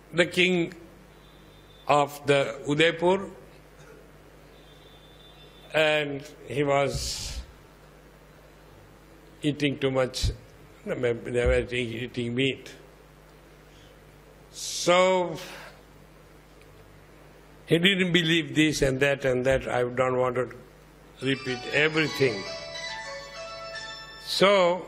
the king of the Udaipur, and he was eating too much, they were eating meat. So he didn't believe this and that and that. I don't want to repeat everything. So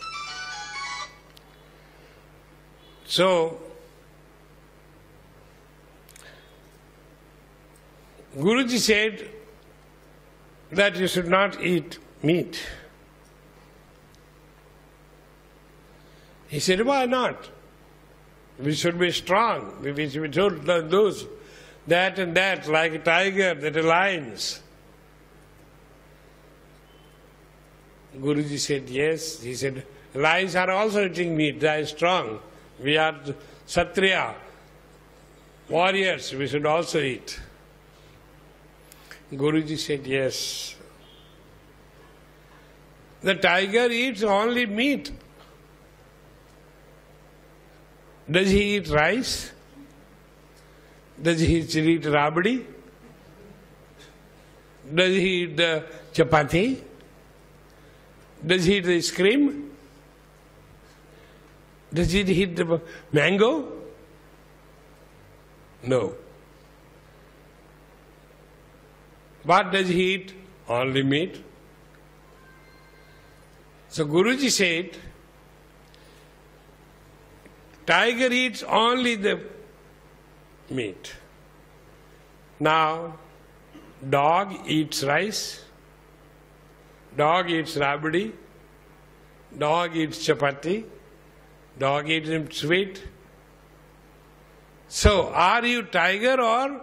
Guruji said that you should not eat meat. He said, why not? We should be strong. We should do that and that, like a tiger, that a lions. Guruji said, yes. He said, lions are also eating meat. They are strong. We are Kshatriya, warriors. We should also eat. Guruji said, yes. The tiger eats only meat. Does he eat rice? Does he eat rabdi? Does he eat the chapati? Does he eat the ice cream? Does he eat the mango? No. What does he eat? Only meat. So Guruji said, tiger eats only the meat. Now, dog eats rice, dog eats rabdi, dog eats chapati, dog eats sweet. So, are you tiger or?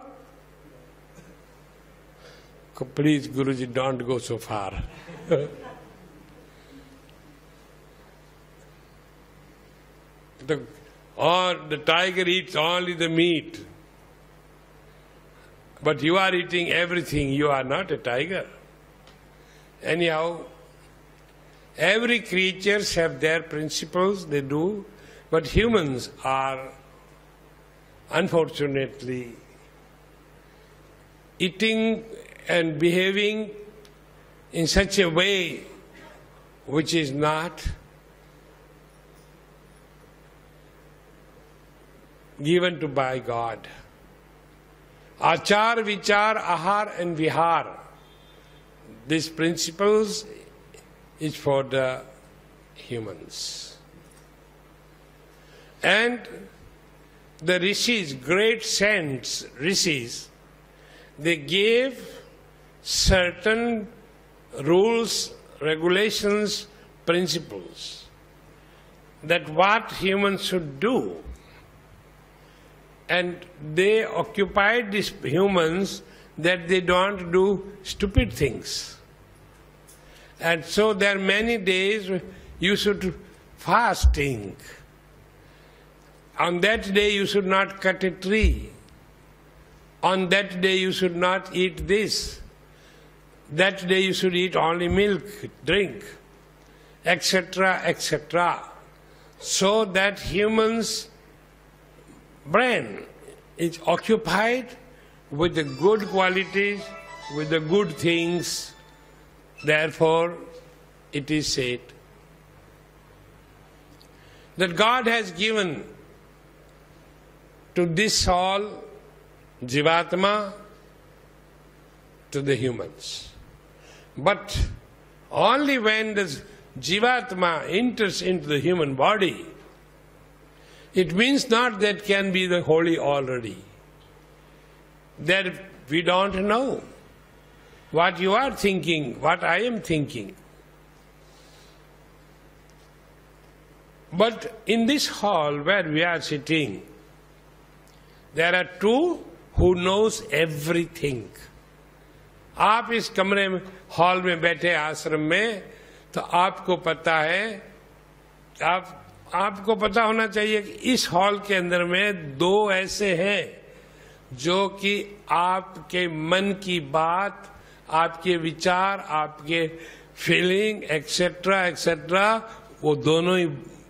Please, Guruji, don't go so far. The tiger eats only the meat. But you are eating everything. You are not a tiger. Anyhow, every creature have their principles, they do. But humans are, unfortunately, eating and behaving in such a way which is not given to by God. Achar, vichar, ahar and vihar. These principles is for the humans. And the rishis, great saints, rishis, they gave certain rules, regulations, principles that what humans should do. And they occupied these humans that they don't do stupid things. And so there are many days you should fasting. On that day you should not cut a tree. On that day you should not eat this. That day you should eat only milk, drink, etc., etc. So that humans' brain is occupied with the good qualities, with the good things. Therefore, it is said that God has given to this soul, Jivatma, to the humans. But only when the Jivatma enters into the human body, it means not that can be the holy already. That we don't know what you are thinking, what I am thinking. But in this hall where we are sitting, there are two who knows everything. आप इस कमरे में hall में बैठे आश्रम में तो आपको पता है, आपको पता होना चाहिए कि इस हॉल के अंदर में दो ऐसे हैं जो कि आपके मन की बात, आपके विचार, आपके फीलिंग एक्सेट्रा एक्सेट्रा वो दोनों ही